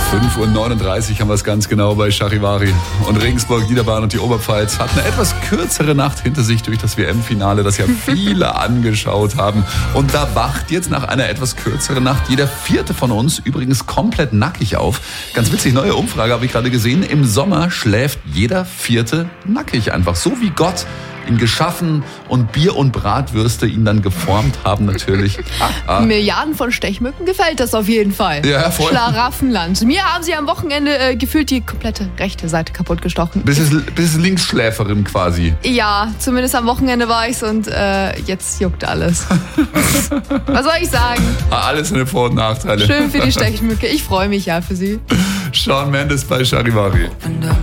5:39 Uhr haben wir es ganz genau bei Charivari. Und Regensburg, Niederbayern und die Oberpfalz hatten eine etwas kürzere Nacht hinter sich durch das WM-Finale, das ja viele angeschaut haben. Und da wacht jetzt nach einer etwas kürzeren Nacht jeder vierte von uns übrigens komplett nackig auf. Ganz witzig, neue Umfrage habe ich gerade gesehen. Im Sommer schläft jeder vierte nackig einfach. So wie Gott ihn geschaffen und Bier und Bratwürste ihn dann geformt haben natürlich. Milliarden von Stechmücken gefällt das auf jeden Fall. Ja, voll. Schlaraffenland. Mir haben sie am Wochenende gefühlt die komplette rechte Seite kaputt gestochen. Bist Linksschläferin quasi. Ja, zumindest am Wochenende war ich's und jetzt juckt alles. Was soll ich sagen? Alles seine Vor- und Nachteile. Schön für die Stechmücke. Ich freue mich ja für sie. Shawn Mendes bei Charivari.